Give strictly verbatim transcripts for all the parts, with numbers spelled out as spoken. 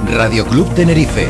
Radio Club Tenerife.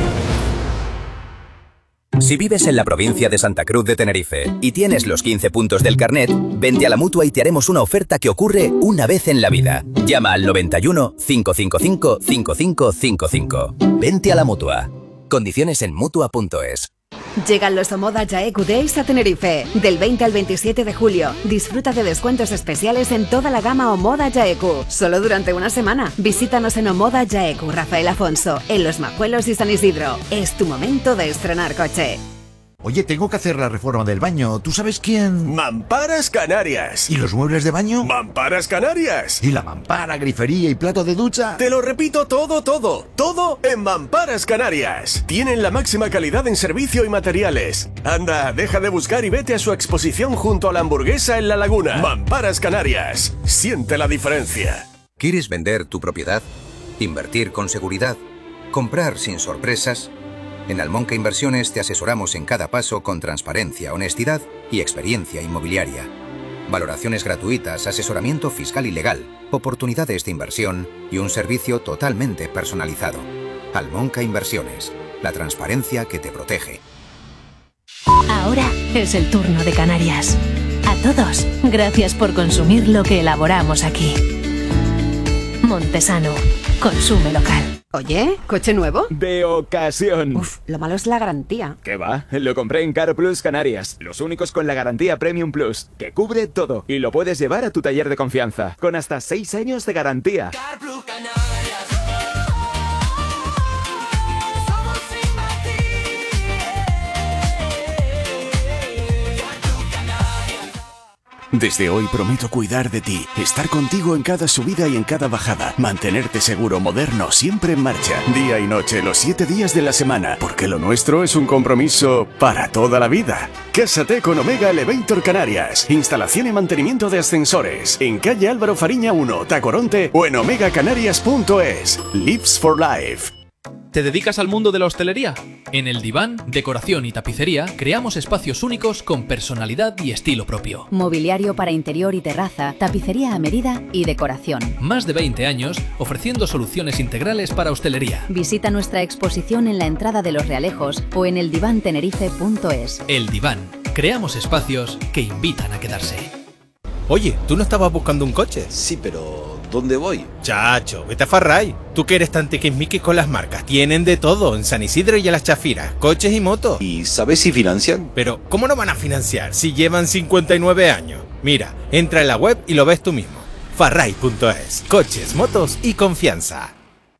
Si vives en la provincia de Santa Cruz de Tenerife y tienes los quince puntos del carnet, vente a la Mutua y te haremos una oferta que ocurre una vez en la vida. Llama al noventa y uno, cinco cinco cinco, cinco cinco cinco cinco. Vente a la Mutua. Condiciones en Mutua punto es. Llegan los Omoda Jaeku Days a Tenerife. Del veinte al veintisiete de julio. Disfruta de descuentos especiales en toda la gama Omoda Jaeku. Solo durante una semana. Visítanos en Omoda Jaeku Rafael Afonso, en Los Majuelos y San Isidro. Es tu momento de estrenar coche. Oye, tengo que hacer la reforma del baño. ¿Tú sabes quién? Mamparas Canarias. ¿Y los muebles de baño? Mamparas Canarias. ¿Y la mampara, grifería y plato de ducha? Te lo repito todo, todo, todo en Mamparas Canarias. Tienen la máxima calidad en servicio y materiales. Anda, deja de buscar y vete a su exposición junto a la Hamburguesa en La Laguna. Mamparas Canarias. Siente la diferencia. ¿Quieres vender tu propiedad? ¿Invertir con seguridad? ¿Comprar sin sorpresas? En Almonca Inversiones te asesoramos en cada paso con transparencia, honestidad y experiencia inmobiliaria. Valoraciones gratuitas, asesoramiento fiscal y legal, oportunidades de inversión y un servicio totalmente personalizado. Almonca Inversiones, la transparencia que te protege. Ahora es el turno de Canarias. A todos, gracias por consumir lo que elaboramos aquí. Montesano, consume local. Oye, ¿coche nuevo? De ocasión. Uf, lo malo es la garantía. ¿Qué va? Lo compré en Car Plus Canarias. Los únicos con la garantía Premium Plus, que cubre todo. Y lo puedes llevar a tu taller de confianza, con hasta seis años de garantía. Car Plus Canarias. Desde hoy prometo cuidar de ti, estar contigo en cada subida y en cada bajada, mantenerte seguro, moderno, siempre en marcha, día y noche, los siete días de la semana, porque lo nuestro es un compromiso para toda la vida. Cásate con Omega Elevator Canarias, instalación y mantenimiento de ascensores, en calle Álvaro Fariña uno, Tacoronte o en omega canarias punto es. Lives for Life. ¿Te dedicas al mundo de la hostelería? En El Diván, Decoración y Tapicería creamos espacios únicos con personalidad y estilo propio. Mobiliario para interior y terraza, tapicería a medida y decoración. Más de veinte años ofreciendo soluciones integrales para hostelería. Visita nuestra exposición en la entrada de Los Realejos o en el diván tenerife punto es. El Diván, creamos espacios que invitan a quedarse. Oye, ¿tú no estabas buscando un coche? Sí, pero ¿dónde voy? Chacho, vete a Farray. Tú que eres tan tiquismiquis con las marcas. Tienen de todo en San Isidro y en Las Chafiras, coches y motos. ¿Y sabes si financian? Pero, ¿cómo no van a financiar si llevan cincuenta y nueve años? Mira, entra en la web y lo ves tú mismo. farray punto es. Coches, motos y confianza.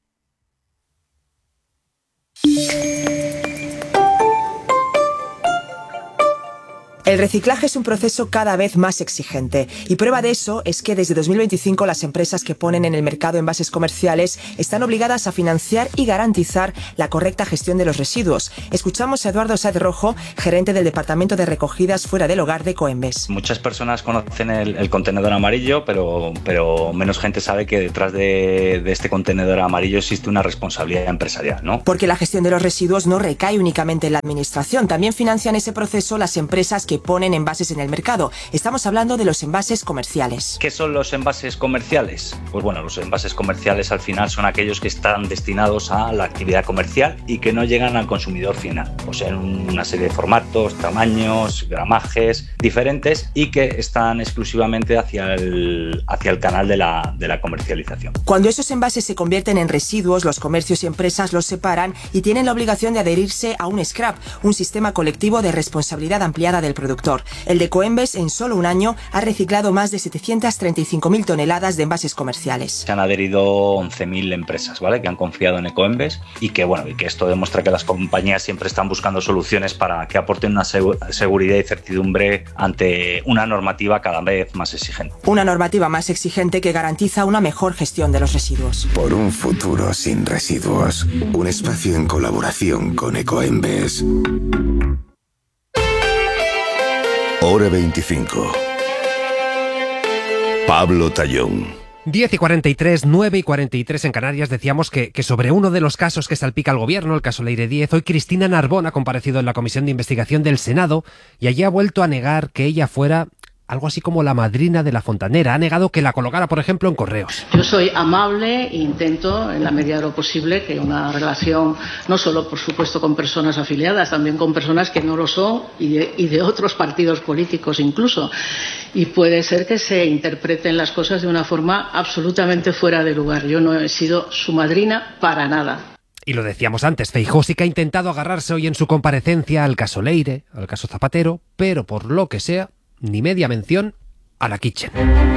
El reciclaje es un proceso cada vez más exigente y prueba de eso es que desde dos mil veinticinco las empresas que ponen en el mercado envases comerciales están obligadas a financiar y garantizar la correcta gestión de los residuos. Escuchamos a Eduardo Sáez Rojo, gerente del Departamento de Recogidas Fuera del Hogar de Ecoembes. Muchas personas conocen el, el contenedor amarillo, pero, pero menos gente sabe que detrás de, de este contenedor amarillo existe una responsabilidad empresarial, ¿no? Porque la gestión de los residuos no recae únicamente en la administración, también financian ese proceso las empresas que ponen envases en el mercado. Estamos hablando de los envases comerciales. ¿Qué son los envases comerciales? Pues bueno, los envases comerciales al final son aquellos que están destinados a la actividad comercial y que no llegan al consumidor final. O sea, en una serie de formatos, tamaños, gramajes diferentes y que están exclusivamente hacia el, hacia el canal de la, de la comercialización. Cuando esos envases se convierten en residuos, los comercios y empresas los separan y tienen la obligación de adherirse a un scrap, un sistema colectivo de responsabilidad ampliada del productor. El de Ecoembes en solo un año ha reciclado más de setecientas treinta y cinco mil toneladas de envases comerciales. Se han adherido once mil empresas, ¿vale? Que han confiado en Ecoembes y que bueno, y que esto demuestra que las compañías siempre están buscando soluciones para que aporten una seguridad y certidumbre ante una normativa cada vez más exigente. Una normativa más exigente que garantiza una mejor gestión de los residuos. Por un futuro sin residuos, un espacio en colaboración con Ecoembes. Hora veinticinco. Pablo Tallón. diez y cuarenta y tres, nueve y cuarenta y tres en Canarias. Decíamos que, que sobre uno de los casos que salpica al gobierno, el caso Leire diez, hoy Cristina Narbona ha comparecido en la Comisión de Investigación del Senado y allí ha vuelto a negar que ella fuera algo así como la madrina de la fontanera. Ha negado que la colocara, por ejemplo, en Correos. Yo soy amable e intento, en la medida de lo posible, que una relación, no solo, por supuesto, con personas afiliadas, también con personas que no lo son y de, y de otros partidos políticos incluso. Y puede ser que se interpreten las cosas de una forma absolutamente fuera de lugar. Yo no he sido su madrina para nada. Y lo decíamos antes, Feijóo sí que ha intentado agarrarse hoy en su comparecencia al caso Leire, al caso Zapatero, pero por lo que sea, ni media mención a la Kitchen.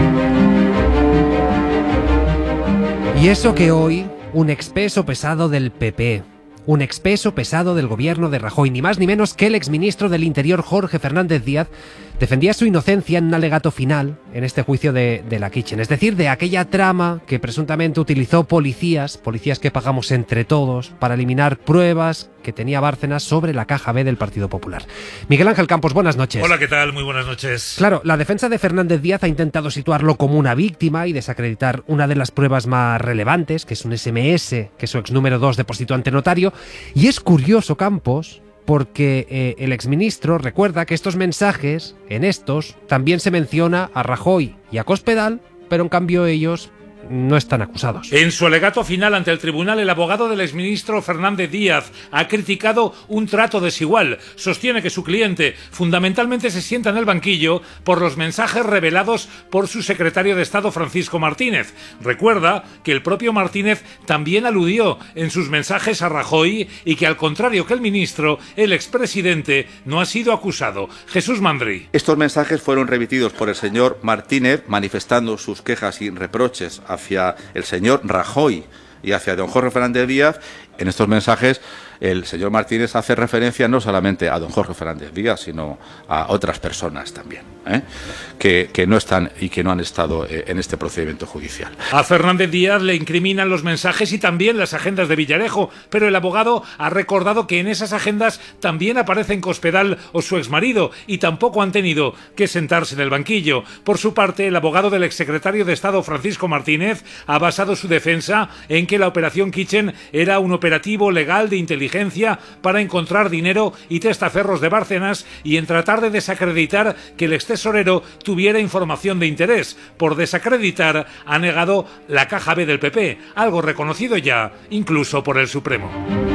Y eso que hoy, un expeso pesado del P P, un expeso pesado del gobierno de Rajoy, ni más ni menos que el exministro del Interior Jorge Fernández Díaz, defendía su inocencia en un alegato final en este juicio de, de la Kitchen, es decir, de aquella trama que presuntamente utilizó policías, policías que pagamos entre todos, para eliminar pruebas que tenía Bárcenas sobre la caja B del Partido Popular. Miguel Ángel Campos, buenas noches. Hola, ¿qué tal? Muy buenas noches. Claro, la defensa de Fernández Díaz ha intentado situarlo como una víctima y desacreditar una de las pruebas más relevantes, que es un ese eme ese que su ex número dos depositó ante notario. Y es curioso, Campos, porque eh, el exministro recuerda que estos mensajes, en estos, también se menciona a Rajoy y a Cospedal, pero en cambio ellos no están acusados. En su alegato final ante el tribunal, el abogado del exministro Fernández Díaz ha criticado un trato desigual. Sostiene que su cliente fundamentalmente se sienta en el banquillo por los mensajes revelados por su secretario de Estado Francisco Martínez. Recuerda que el propio Martínez también aludió en sus mensajes a Rajoy y que, al contrario que el ministro, el expresidente no ha sido acusado. Jesús Mandri. Estos mensajes fueron remitidos por el señor Martínez manifestando sus quejas y reproches hacia el señor Rajoy y hacia don Jorge Fernández Díaz. En estos mensajes el señor Martínez hace referencia no solamente a don Jorge Fernández Díaz, sino a otras personas también, ¿eh? que, que no están y que no han estado eh, en este procedimiento judicial. A Fernández Díaz le incriminan los mensajes y también las agendas de Villarejo, pero el abogado ha recordado que en esas agendas también aparecen Cospedal o su exmarido y tampoco han tenido que sentarse en el banquillo. Por su parte, el abogado del exsecretario de Estado Francisco Martínez ha basado su defensa en que la operación Kitchen era un operativo legal de inteligencia para encontrar dinero y testaferros de Bárcenas y en tratar de desacreditar que el extesorero tuviera información de interés. Por desacreditar, ha negado la caja B del P P, algo reconocido ya incluso por el Supremo.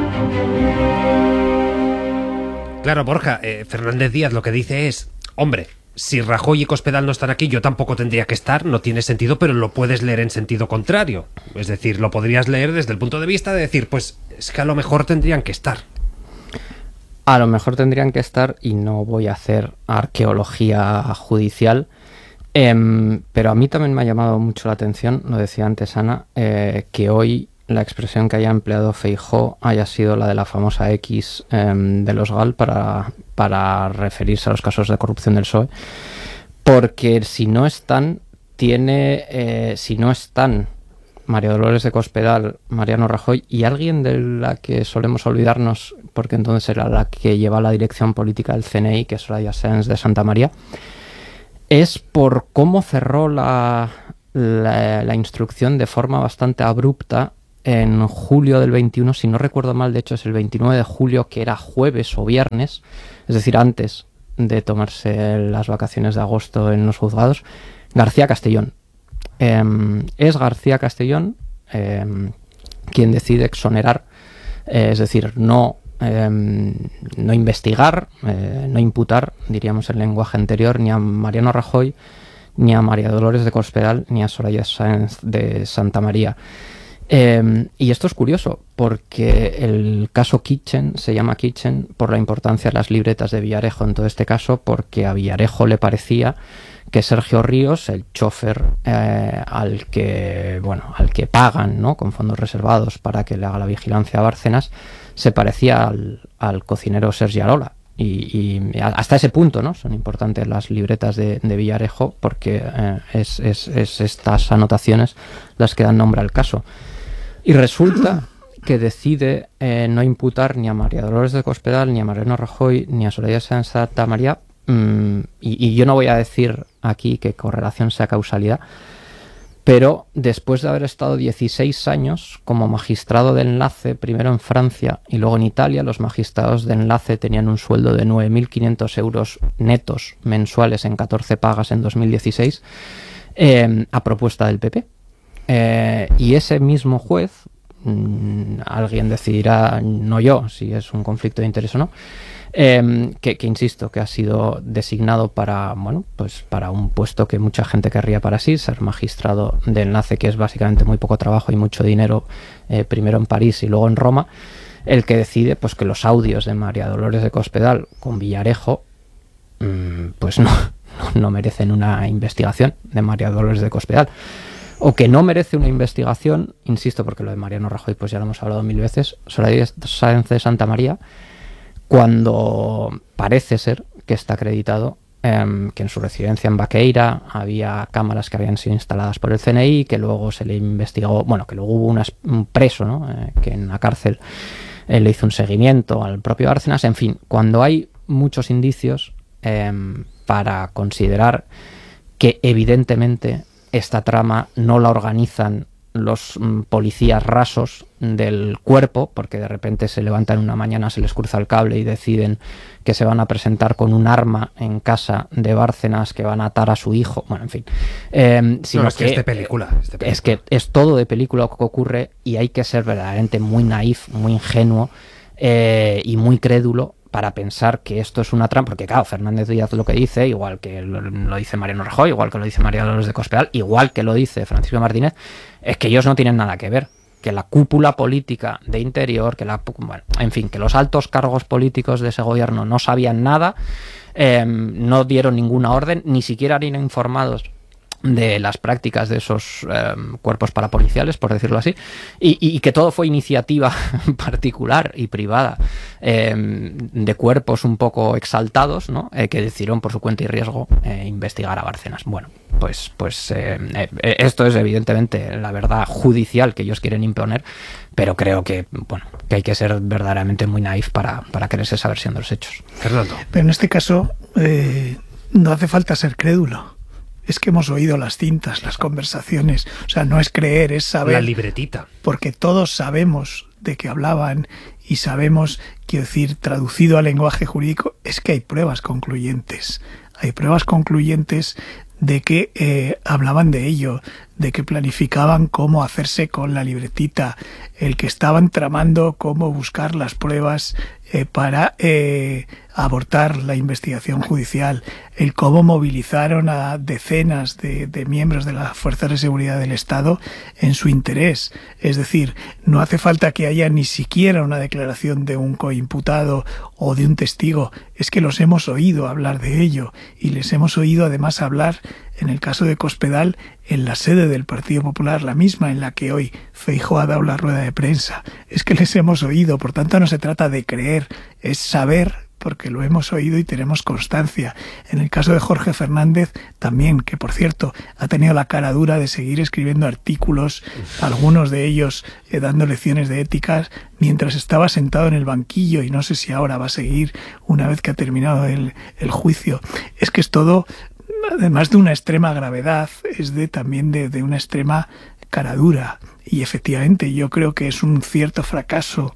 Claro, Borja, eh, Fernández Díaz lo que dice es, hombre, si Rajoy y Cospedal no están aquí, yo tampoco tendría que estar, no tiene sentido, pero lo puedes leer en sentido contrario. Es decir, lo podrías leer desde el punto de vista de decir, pues es que a lo mejor tendrían que estar. A lo mejor tendrían que estar, y no voy a hacer arqueología judicial, eh, pero a mí también me ha llamado mucho la atención, lo decía antes Ana, eh, que hoy la expresión que haya empleado Feijóo haya sido la de la famosa X eh, de los Gal para, para referirse a los casos de corrupción del P S O E, porque si no están, tiene, eh, si no están María Dolores de Cospedal, Mariano Rajoy y alguien de la que solemos olvidarnos, porque entonces era la que lleva la dirección política del C N I, que es Soraya Sáenz de Santamaría, es por cómo cerró la, la, la instrucción de forma bastante abrupta en julio del veintiuno, si no recuerdo mal, de hecho es el veintinueve de julio, que era jueves o viernes, es decir, antes de tomarse las vacaciones de agosto en los juzgados, García Castellón. Eh, es García Castellón eh, quien decide exonerar, eh, es decir, no, eh, no investigar, eh, no imputar, diríamos en lenguaje anterior, ni a Mariano Rajoy, ni a María Dolores de Cospedal, ni a Soraya Sáenz de Santamaría. Eh, y esto es curioso, porque el caso Kitchen se llama Kitchen por la importancia de las libretas de Villarejo en todo este caso, porque a Villarejo le parecía que Sergio Ríos, el chofer eh, al que bueno al que pagan, ¿no?, con fondos reservados para que le haga la vigilancia a Bárcenas, se parecía al, al cocinero Sergi Arola. Y, y hasta ese punto, ¿no?, son importantes las libretas de, de Villarejo, porque eh, es, es, es estas anotaciones las que dan nombre al caso. Y resulta que decide eh, no imputar ni a María Dolores de Cospedal, ni a Mariano Rajoy, ni a Soraya Sáenz de Santamaría. Mm, y, y yo no voy a decir aquí que correlación sea causalidad, pero después de haber estado dieciséis años como magistrado de enlace, primero en Francia y luego en Italia, los magistrados de enlace tenían un sueldo de nueve mil quinientos euros netos mensuales en catorce pagas en dos mil dieciséis, eh, a propuesta del P P. Eh, y ese mismo juez, mmm, alguien decidirá, no yo, si es un conflicto de interés o no, Eh, que, que insisto, que ha sido designado para, bueno, pues para un puesto que mucha gente querría para sí, ser magistrado de enlace, que es básicamente muy poco trabajo y mucho dinero, eh, primero en París y luego en Roma, el que decide pues que los audios de María Dolores de Cospedal con Villarejo mmm, pues no, no, no merecen una investigación de María Dolores de Cospedal, o que no merece una investigación, insisto, porque lo de Mariano Rajoy pues ya lo hemos hablado mil veces, Soraya Sáenz de Santa María, cuando parece ser que está acreditado eh, que en su residencia en Baqueira había cámaras que habían sido instaladas por el C N I, que luego se le investigó, bueno, que luego hubo unas, un preso, ¿no? eh, que en la cárcel eh, le hizo un seguimiento al propio Bárcenas. En fin, cuando hay muchos indicios eh, para considerar que evidentemente esta trama no la organizan los mm, policías rasos del cuerpo, porque de repente se levantan una mañana, se les cruza el cable y deciden que se van a presentar con un arma en casa de Bárcenas, que van a atar a su hijo, bueno, en fin. Eh, sino no, es que, que es de película, es de película. Es que es todo de película lo que ocurre, y hay que ser verdaderamente muy naif, muy ingenuo eh, y muy crédulo para pensar que esto es una trampa, porque claro, Fernández Díaz lo que dice, igual que lo, lo dice Mariano Rajoy, igual que lo dice María Dolores de Cospedal, igual que lo dice Francisco Martínez, es que ellos no tienen nada que ver, que la cúpula política de Interior, que la, bueno, en fin, que los altos cargos políticos de ese gobierno no sabían nada, eh, no dieron ninguna orden, ni siquiera eran informados de las prácticas de esos eh, cuerpos parapoliciales, por decirlo así, y, y que todo fue iniciativa particular y privada eh, de cuerpos un poco exaltados, ¿no? eh, que decidieron por su cuenta y riesgo eh, investigar a Bárcenas. Bueno, pues, pues eh, eh, esto es evidentemente la verdad judicial que ellos quieren imponer, pero creo que, bueno, que hay que ser verdaderamente muy naif para, para creerse esa versión de los hechos. Fernando. Pero en este caso eh, no hace falta ser crédulo. Es que hemos oído las cintas, las conversaciones. O sea, no es creer, es saber. La libretita. Porque todos sabemos de qué hablaban y sabemos, quiero decir, traducido al lenguaje jurídico, es que hay pruebas concluyentes. Hay pruebas concluyentes de que eh, hablaban de ello, de que planificaban cómo hacerse con la libretita, el que estaban tramando cómo buscar las pruebas eh, para eh, abortar la investigación judicial, el cómo movilizaron a decenas de, de miembros de las fuerzas de seguridad del Estado en su interés. Es decir, no hace falta que haya ni siquiera una declaración de un coimputado o de un testigo, es que los hemos oído hablar de ello, y les hemos oído además hablar, en el caso de Cospedal, en la sede del Partido Popular, la misma en la que hoy Feijóo ha dado la rueda de prensa. Es que les hemos oído, por tanto no se trata de creer, es saber, porque lo hemos oído y tenemos constancia. En el caso de Jorge Fernández también, que por cierto ha tenido la cara dura de seguir escribiendo artículos, algunos de ellos eh, dando lecciones de éticas, mientras estaba sentado en el banquillo, y no sé si ahora va a seguir una vez que ha terminado el, el juicio. Es que es todo, además de una extrema gravedad, es de también de, de una extrema caradura. Y efectivamente yo creo que es un cierto fracaso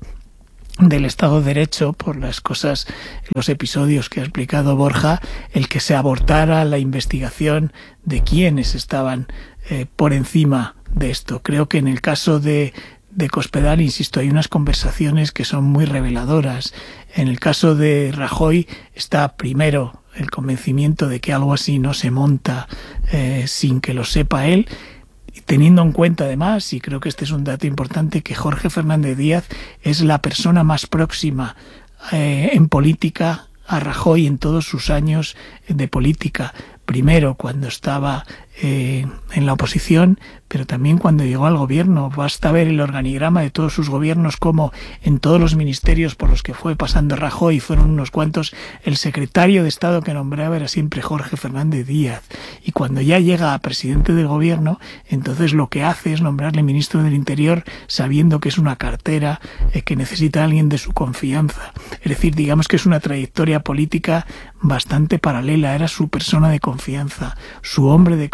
del Estado de Derecho, por las cosas, los episodios que ha explicado Borja, el que se abortara la investigación de quiénes estaban eh, por encima de esto. Creo que en el caso de, de Cospedal, insisto, hay unas conversaciones que son muy reveladoras. En el caso de Rajoy está primero el convencimiento de que algo así no se monta eh, sin que lo sepa él, teniendo en cuenta además, y creo que este es un dato importante, que Jorge Fernández Díaz es la persona más próxima eh, en política a Rajoy en todos sus años de política. Primero cuando estaba eh, en la oposición, pero también cuando llegó al gobierno. Basta ver el organigrama de todos sus gobiernos, como en todos los ministerios por los que fue pasando Rajoy, fueron unos cuantos, el secretario de Estado que nombraba era siempre Jorge Fernández Díaz. Y cuando ya llega a presidente del gobierno, entonces lo que hace es nombrarle ministro del Interior, sabiendo que es una cartera eh, que necesita a alguien de su confianza. Es decir, digamos que es una trayectoria política bastante paralela. Era su persona de confianza, su hombre de confianza.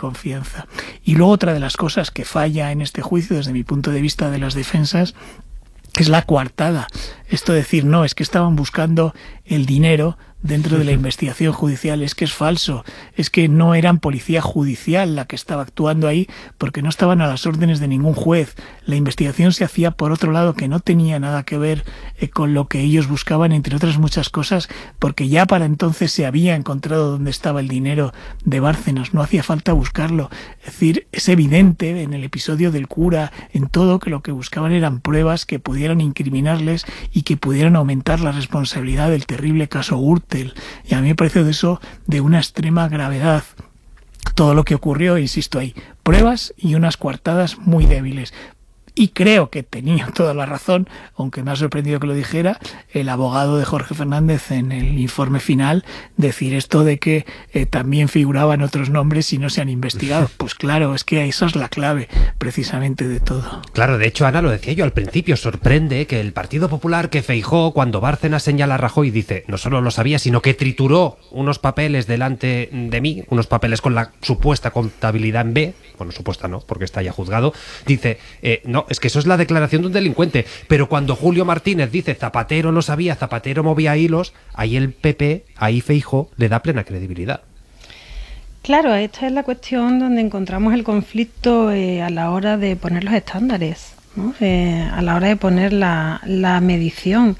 confianza. Y luego otra de las cosas que falla en este juicio, desde mi punto de vista de las defensas, es la coartada. Esto de decir, no, es que estaban buscando el dinero dentro de la investigación judicial, es que es falso, es que no eran policía judicial la que estaba actuando ahí, porque no estaban a las órdenes de ningún juez. La investigación se hacía por otro lado, que no tenía nada que ver eh, con lo que ellos buscaban, entre otras muchas cosas, porque ya para entonces se había encontrado dónde estaba el dinero de Bárcenas, no hacía falta buscarlo. Es decir, es evidente en el episodio del cura, en todo, que lo que buscaban eran pruebas que pudieran incriminarles y que pudieran aumentar la responsabilidad del terrible caso Gürtel. Y a mí me parece de eso de una extrema gravedad todo lo que ocurrió. Insisto, hay pruebas y unas coartadas muy débiles. Y creo que tenía toda la razón, aunque me ha sorprendido que lo dijera, el abogado de Jorge Fernández en el informe final, decir esto de que eh, también figuraban otros nombres y no se han investigado. Pues claro, es que esa es la clave precisamente de todo. Claro, de hecho, Ana, lo decía yo al principio, sorprende que el Partido Popular, que Feijóo, cuando Bárcenas señala a Rajoy, dice, no solo lo sabía, sino que trituró unos papeles delante de mí, unos papeles con la supuesta contabilidad en B, bueno, supuesta no, porque está ya juzgado, dice, eh, no, es que eso es la declaración de un delincuente. Pero cuando Julio Martínez dice Zapatero lo sabía, Zapatero movía hilos, ahí el P P, ahí Feijóo le da plena credibilidad. Claro, esta es la cuestión donde encontramos el conflicto eh, a la hora de poner los estándares, ¿no? Eh, a la hora de poner la, la medición.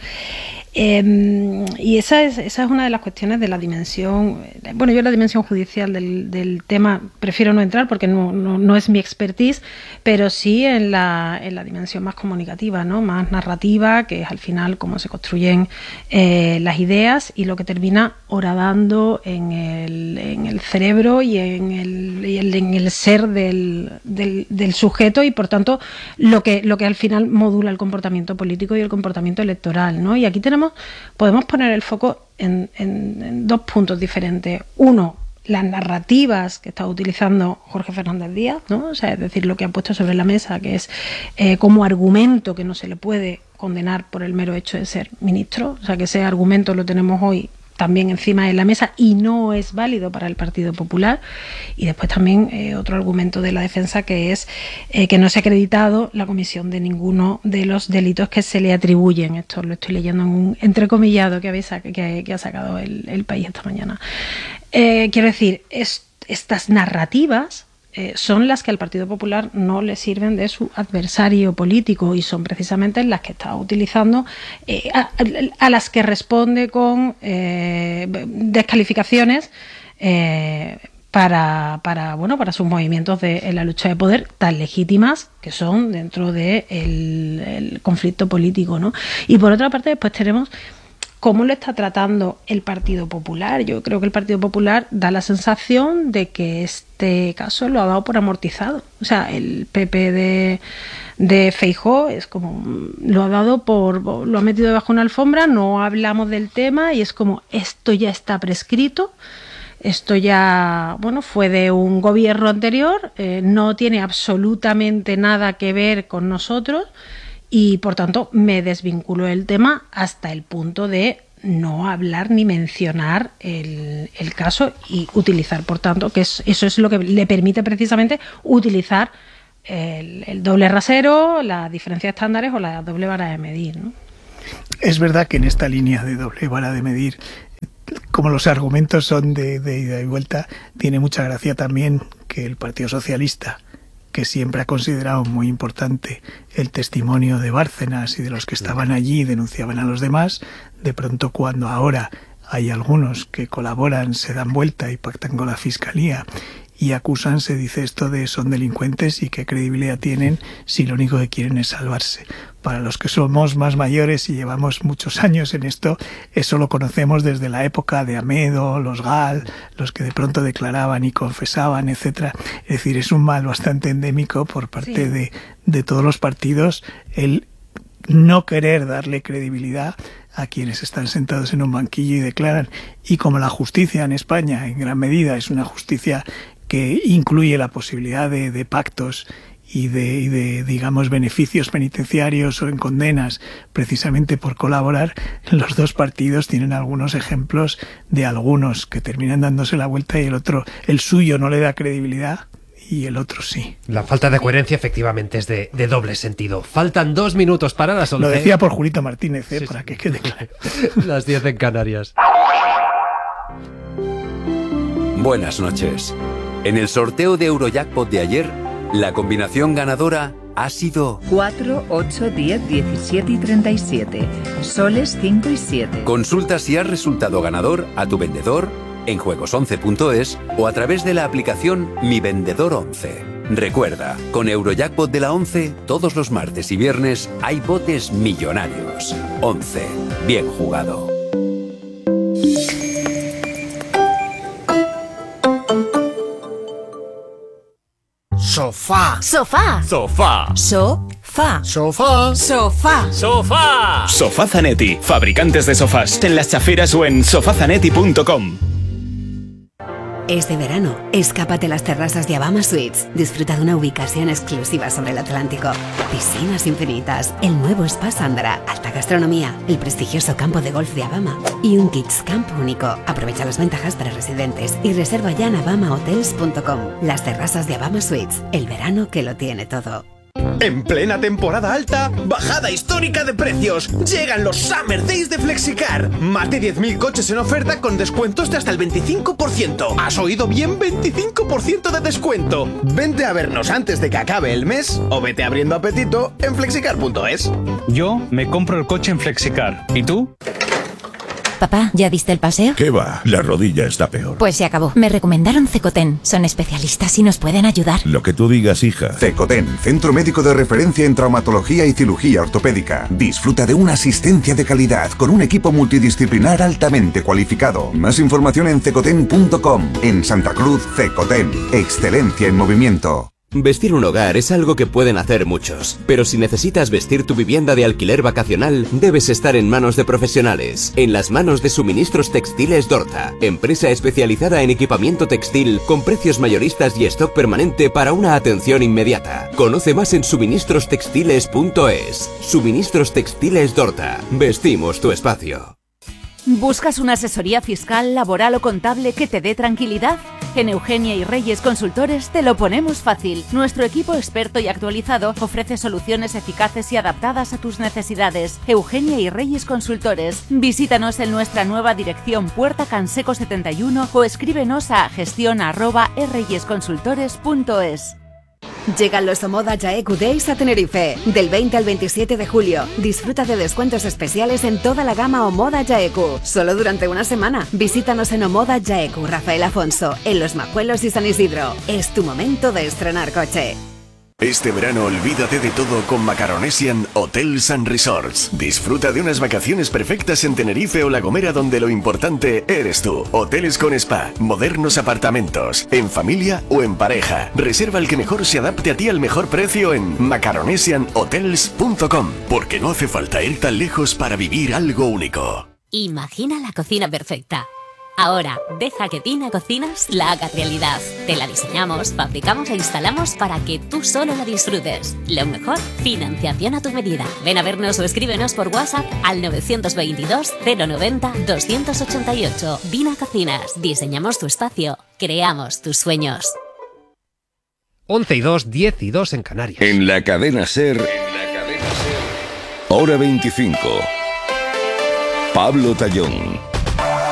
Eh, y esa es, esa es una de las cuestiones de la dimensión, bueno, yo la dimensión judicial del, del tema prefiero no entrar porque no, no, no es mi expertise, pero sí en la, en la dimensión más comunicativa, ¿no? Más narrativa, que es al final cómo se construyen eh, las ideas y lo que termina horadando en el, en el cerebro y en el, y el, en el ser del, del, del sujeto, y por tanto lo que, lo que al final modula el comportamiento político y el comportamiento electoral, ¿no? Y aquí tenemos podemos poner el foco en, en, en dos puntos diferentes. Uno, las narrativas que está utilizando Jorge Fernández Díaz, ¿no? O sea, es decir, lo que ha puesto sobre la mesa, que es eh, como argumento que no se le puede condenar por el mero hecho de ser ministro. O sea, que ese argumento lo tenemos hoy también encima de la mesa y no es válido para el Partido Popular. Y después también eh, otro argumento de la defensa, que es eh, que no se ha acreditado la comisión de ninguno de los delitos que se le atribuyen. Esto lo estoy leyendo en un entrecomillado que, habéis, que, que ha sacado el, el País esta mañana. Eh, quiero decir, es, estas narrativas eh, son las que al Partido Popular no le sirven de su adversario político, y son precisamente las que está utilizando, eh, a, a las que responde con eh, descalificaciones eh, para, para, bueno, para sus movimientos de, en la lucha de poder, tan legítimas que son dentro del de el conflicto político, ¿no? Y por otra parte, después tenemos ¿cómo lo está tratando el Partido Popular? Yo creo que el Partido Popular da la sensación de que este caso lo ha dado por amortizado. O sea, el P P de, de Feijóo es como, lo ha dado por, lo ha metido debajo de una alfombra, no hablamos del tema y es como, esto ya está prescrito. Esto ya, bueno, fue de un gobierno anterior, eh, no tiene absolutamente nada que ver con nosotros. Y por tanto me desvinculo del tema hasta el punto de no hablar ni mencionar el, el caso y utilizar, por tanto, que es, eso es lo que le permite precisamente utilizar el, el doble rasero, la diferencia de estándares o la doble vara de medir, ¿no? Es verdad que en esta línea de doble vara de medir, como los argumentos son de, de ida y vuelta, tiene mucha gracia también que el Partido Socialista, que siempre ha considerado muy importante el testimonio de Bárcenas y de los que estaban allí y denunciaban a los demás, de pronto cuando ahora hay algunos que colaboran, se dan vuelta y pactan con la Fiscalía y acusan, se dice esto de son delincuentes y qué credibilidad tienen si lo único que quieren es salvarse. Para los que somos más mayores y llevamos muchos años en esto, eso lo conocemos desde la época de Amedo, los Gal, los que de pronto declaraban y confesaban, etcétera. Es decir, es un mal bastante endémico por parte sí. de, de todos los partidos el no querer darle credibilidad a quienes están sentados en un banquillo y declaran. Y como la justicia en España, en gran medida, es una justicia que incluye la posibilidad de, de pactos y de, y de, digamos, beneficios penitenciarios o en condenas precisamente por colaborar, los dos partidos tienen algunos ejemplos de algunos que terminan dándose la vuelta y el otro, el suyo, no le da credibilidad, y el otro sí. La falta de coherencia efectivamente es de, de doble sentido. Faltan dos minutos para las once. Lo decía por Julito Martínez, ¿eh? Sí, para sí. que quede claro. Las diez en Canarias. Buenas noches. En el sorteo de Eurojackpot de ayer, la combinación ganadora ha sido cuatro, ocho, diez, diecisiete y treinta y siete. Soles cinco y siete. Consulta si has resultado ganador a tu vendedor en juegos once punto es o a través de la aplicación Mi Vendedor once. Recuerda, con Eurojackpot de la once, todos los martes y viernes hay botes millonarios. once. Bien jugado. Sofá. Sofá. Sofá. Sofá. Sofá. Sofá. Sofá. Sofá Zanetti, fabricantes de sofás, en Las Chafiras o en sofá zanetti punto com. Este verano, escápate a las terrazas de Abama Suites. Disfruta de una ubicación exclusiva sobre el Atlántico. Piscinas infinitas, el nuevo Spa Sandra, alta gastronomía, el prestigioso campo de golf de Abama y un Kids Camp único. Aprovecha las ventajas para residentes y reserva ya en abama hotels punto com. Las terrazas de Abama Suites, el verano que lo tiene todo. En plena temporada alta, bajada histórica de precios. Llegan los Summer Days de Flexicar. Más de diez mil coches en oferta con descuentos de hasta el veinticinco por ciento. ¿Has oído bien? veinticinco por ciento de descuento. Vente a vernos antes de que acabe el mes o vete abriendo apetito en flexicar punto es. Yo me compro el coche en Flexicar. ¿Y tú? Papá, ¿ya diste el paseo? ¿Qué va? La rodilla está peor. Pues se acabó. Me recomendaron Cecoten. Son especialistas y nos pueden ayudar. Lo que tú digas, hija. Cecoten, centro médico de referencia en traumatología y cirugía ortopédica. Disfruta de una asistencia de calidad con un equipo multidisciplinar altamente cualificado. Más información en cecoten punto com. En Santa Cruz, Cecoten. Excelencia en movimiento. Vestir un hogar es algo que pueden hacer muchos, pero si necesitas vestir tu vivienda de alquiler vacacional, debes estar en manos de profesionales, en las manos de Suministros Textiles Dorta, empresa especializada en equipamiento textil con precios mayoristas y stock permanente para una atención inmediata. Conoce más en suministros textiles punto es. Suministros Textiles Dorta, vestimos tu espacio. ¿Buscas una asesoría fiscal, laboral o contable que te dé tranquilidad? En Eugenia y Reyes Consultores te lo ponemos fácil. Nuestro equipo experto y actualizado ofrece soluciones eficaces y adaptadas a tus necesidades. Eugenia y Reyes Consultores. Visítanos en nuestra nueva dirección Puerta Canseco setenta y uno o escríbenos a gestión arroba reyesconsultores punto es. Llegan los Omoda Jaeku Days a Tenerife. Del veinte al veintisiete de julio. Disfruta de descuentos especiales en toda la gama Omoda Jaeku. Solo durante una semana. Visítanos en Omoda Jaeku Rafael Afonso, en Los Majuelos y San Isidro. Es tu momento de estrenar coche. Este verano olvídate de todo con Macaronesian Hotels and Resorts. Disfruta de unas vacaciones perfectas en Tenerife o La Gomera, donde lo importante eres tú. Hoteles con spa, modernos apartamentos, en familia o en pareja. Reserva el que mejor se adapte a ti al mejor precio en macaronesian hotels punto com, porque no hace falta ir tan lejos para vivir algo único. Imagina la cocina perfecta. Ahora, deja que Tina Cocinas la haga realidad. Te la diseñamos, fabricamos e instalamos para que tú solo la disfrutes. Lo mejor, financiación a tu medida. Ven a vernos o escríbenos por WhatsApp al nueve dos dos, cero noventa, doscientos ochenta y ocho. Tina Cocinas, diseñamos tu espacio, creamos tus sueños. once y dos, diez y dos en Canarias. En la cadena SER, en la cadena SER, hora veinticinco. Pablo Tallón.